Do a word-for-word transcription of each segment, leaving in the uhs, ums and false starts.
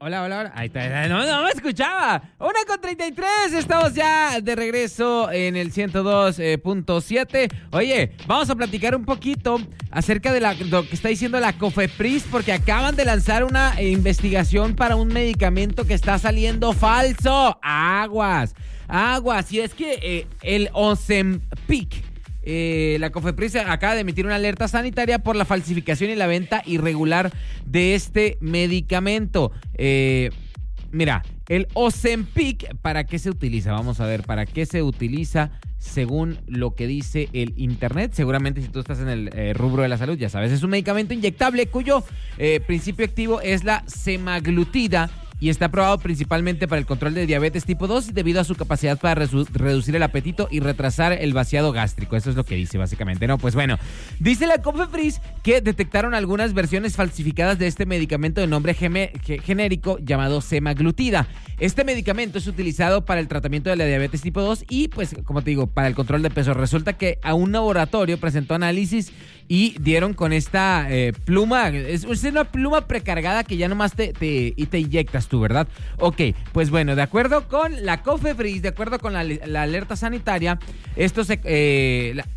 hola, hola, hola. Ahí está, no, no me escuchaba. Una con treinta y tres, estamos ya de regreso en el ciento dos punto siete. Oye, vamos a platicar un poquito acerca de la, lo que está diciendo la COFEPRIS, porque acaban de lanzar una investigación para un medicamento que está saliendo falso. Aguas, aguas. Y es que eh, el Ozempic, Eh, la COFEPRIS acaba de emitir una alerta sanitaria por la falsificación y la venta irregular de este medicamento. Eh, mira, el Ozempic, ¿para qué se utiliza? Vamos a ver, ¿para qué se utiliza según lo que dice el internet? Seguramente si tú estás en el eh, rubro de la salud, ya sabes, es un medicamento inyectable cuyo eh, principio activo es la semaglutida y está aprobado principalmente para el control de diabetes tipo dos debido a su capacidad para resu- reducir el apetito y retrasar el vaciado gástrico. Eso es lo que dice básicamente, ¿no? Pues bueno, dice la COFEPRIS que detectaron algunas versiones falsificadas de este medicamento de nombre geme- ge- genérico llamado semaglutida. Este medicamento es utilizado para el tratamiento de la diabetes tipo dos y, pues, como te digo, para el control de peso. Resulta que a un laboratorio presentó análisis y dieron con esta eh, pluma. Es, es una pluma precargada que ya nomás te, te, y te inyectas tú, ¿verdad? Ok, pues bueno, de acuerdo con la COFEPRIS, de acuerdo con la, la alerta sanitaria, esto se... Eh, la,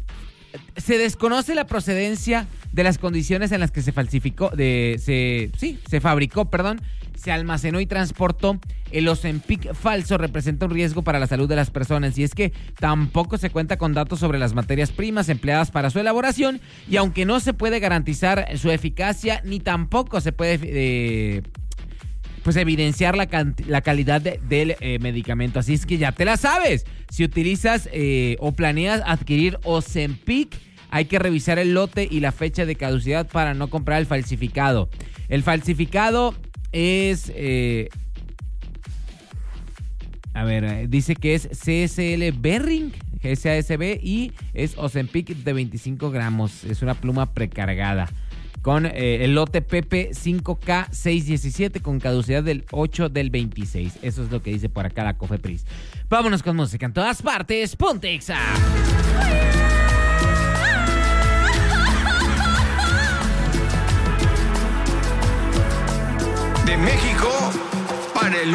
se desconoce la procedencia de las condiciones en las que se falsificó, de, se, sí, se fabricó, perdón, se almacenó y transportó. El Ozempic falso representa un riesgo para la salud de las personas y es que tampoco se cuenta con datos sobre las materias primas empleadas para su elaboración y aunque no se puede garantizar su eficacia ni tampoco se puede eh, pues evidenciar la, cant- la calidad de, del eh, medicamento. Así es que ya te la sabes. Si utilizas eh, o planeas adquirir Ozempic, hay que revisar el lote y la fecha de caducidad para no comprar el falsificado. El falsificado es... Eh, a ver, dice que es C S L Behring, G S A S B, y es Ozempic de veinticinco gramos. Es una pluma precargada. Con eh, el lote P P cinco K seiscientos diecisiete con caducidad del ocho del veintiséis. Eso es lo que dice por acá la COFEPRIS. Vámonos con música en todas partes. Ponte Exa.